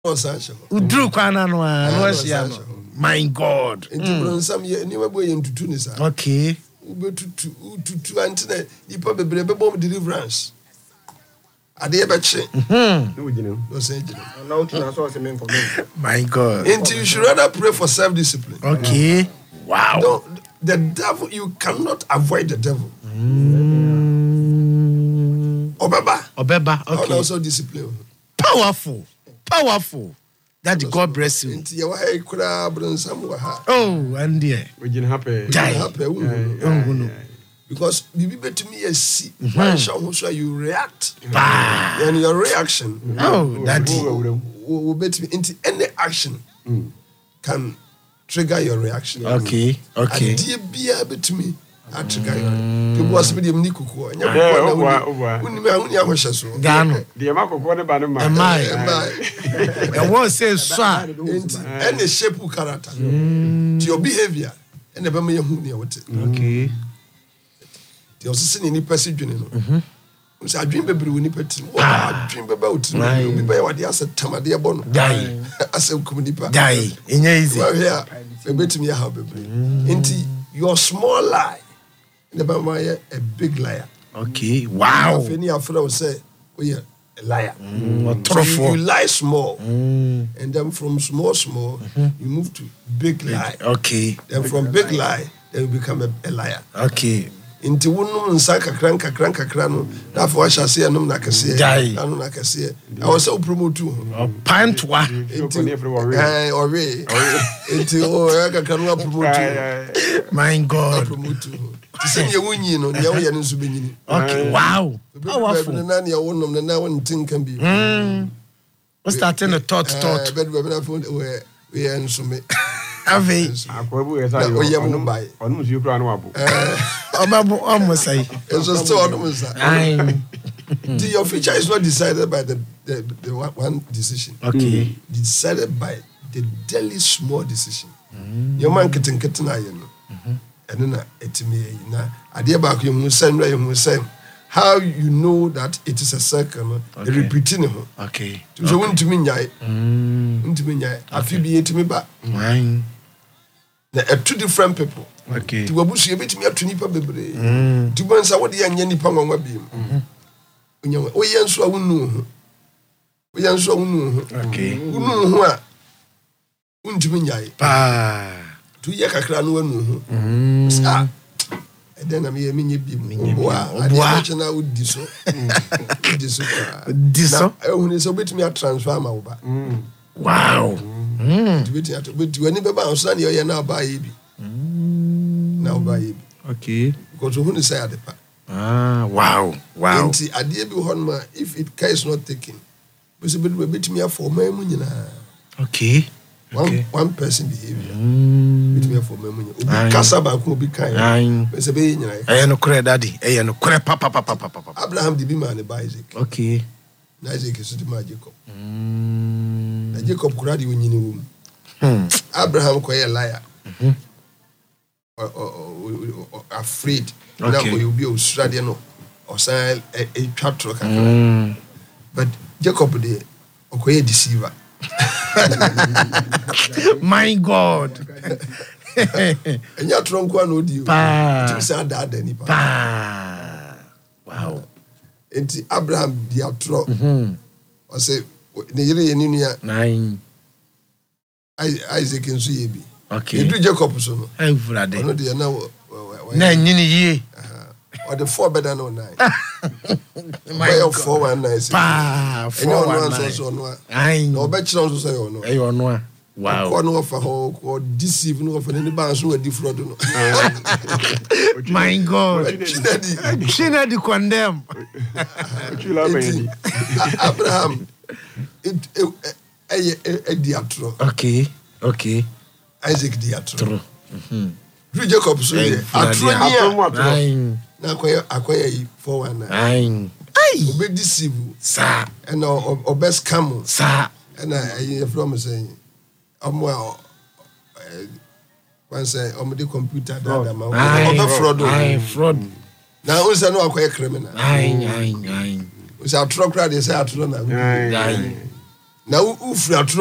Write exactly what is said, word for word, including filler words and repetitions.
Udru kwana no no my God. Into bronsam ye ni webo ye ntutu ni sa. Okay. Ube tutu tutu antene ipa bebre bebo deliverance. Ade ye beche. Mhm. No gine. No say gine. Now to so say men for me. My God. Into you should rather pray for self discipline. Okay. Wow. No, the devil, you cannot avoid the devil. Mm. Obeba. Obeba. Okay. Also discipline. Powerful. Powerful. That God bless you. Oh, and dear. We didn't happy. Because Bibi to me is see why you react. And your reaction. Oh, that will bet me into any action can trigger your reaction. Okay. Okay. Dear be able to me. I trigger you. Was with him Nico. Gano. The Marco quarter by the man. Am I? And what says, sir? Any shape of character. To your behavior. And never may you with it. Okay. There was a sin in the passage. I dream baby when you put I dream about you. By what the answer Tamadia Bon. Die. I said, Kumanipa. Die. In easy. Here. Baby to me, how baby. Into your small lie. Never mind a big liar. Okay. Wow. If any of them say, oh yeah, a liar. Mm, so you, you lie small, mm. and then from small, small, mm-hmm. you move to big lie. Okay. Then from big lie, then you become a, a liar. Okay. Into one no nsaka kranka kranka krano. That for I shall say no nakase. Die. Anu nakase. I was so promote too. Pint wa. Into eh or way. Into oh I can promote too. My God. Promote too. Send you win, you know, the okay, wow. Powerful. The nanny, one of the now one thing can be. What's starting a thought, thought? But we're not where we are in some. Have a Mumbai. Almost you plan wabo. Almost say. It's just so almost. Your future is not decided by the, the, the one decision. Okay. Decided by the daily small decision. Your man getting getting iron. And then it me na ade back you send where you send how you know that it is a circle okay. Repeating ho okay so when to me nyai mm to me nyai afi bi to me ba mine na two different people okay to wabusu e betimi atu nipa bebre to bonsa wo de anya nipa nwanwa bi mhm onyawe o yenso a wonu ho o yenso a wonu ho okay wonu ho a untumi nyai pa tu ye kakra no wanu ho ah eden na me menye bi mu wa ade na udi so udi so udi so ehun so betimi a transfer ma wo ba wow mm tu betimi ato beti wani be ba so na ye na ba ye bi na ba ye bi okay because who say ade pa ah wow wow enti ade bi ho no if it care is not taken we say betimi a for ma mu nyina okay One, okay. one person behavior. Mm. Between for memory. Obi kasa ba ko obi kan. We say be nyina. Eh no kure daddy. Eh no kure papa papa papa. Abraham di bi man ne Isaac. Okay. Na Isaac is di ma Jacob. Mm. Na Jacob kura di wonyini wo. Hmm. Abraham ko ye liar. Mhm. Afraid. Okay. Na ko you be Australia no. O say e twatro kan. But Jacob dey ko ye deceiver. My God. And you're drunk one with you. Pa. You said that any pa. Wow. And Abraham the outro. Mhm. I say Nigeria Ninia nine. Isaac and Suyebi. Okay. You do Jacob so no. I Friday. No dey now. Nine ye. Or the four better no nine. My four one nine. Pa. Four one nine. Aye. No bet you so say no. Eh you know. Wow. Ko no for ho ko deceive no for any ban so di fraud no. My God. Chinadi. Chinadi condemn. Abraham it eh eh diatro. Okay. Okay. Isaac diatro. Mhm. Jacob so atro Nine. Na akoya akoya yi four one nine. Nine. Ai. Obe deceive. Sa. And o best scam. Sa. And I from saying omo one say omo the computer data ma omo fraud. Ai fraud. Na o say no akoya criminal. Ai ai ai. O say atro crowd dey say atro na. Ai. na wo wofiri atoro